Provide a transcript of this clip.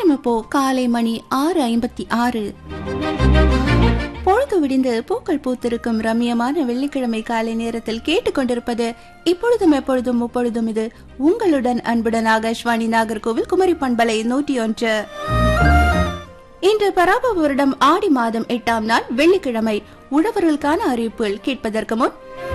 நேரம் இப்போ காலை மணி 6:56. பொழுது விடிந்து பூக்கள் பூத்திருக்கும் ரம்யமான வெள்ளிக்கிழமை காலை நேரத்தில் கேட்டுக்கொண்டிருப்பது இப்பொழுதும் எப்பொழுதும் முப்பொழுதும் இது உங்களுடன் அன்புடன் ஆகாஷ்வாணி நாகர்கோவில் குமரி பண்பலை 101. இன்று பராப வருடம் ஆடி மாதம் 8ஆம் நாள் வெள்ளிக்கிழமை. உழவர்களுக்கான அறிவிப்புகள் கேட்பதற்கு முன்